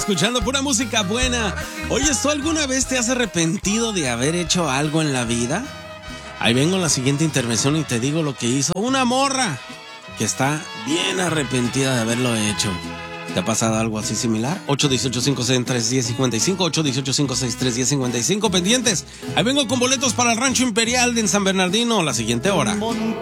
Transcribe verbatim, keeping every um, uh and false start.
escuchando pura música buena. Oye, ¿tú alguna vez te has arrepentido de haber hecho algo en la vida? Ahí vengo en la siguiente intervención y te digo lo que hizo una morra que está bien arrepentida de haberlo hecho. ¿Te ha pasado algo así similar? ocho uno ocho, cinco seis tres, uno cero cinco cinco, ocho uno ocho, cinco seis tres, uno cero cinco cinco, pendientes. Ahí vengo con boletos para el Rancho Imperial de San Bernardino la siguiente hora.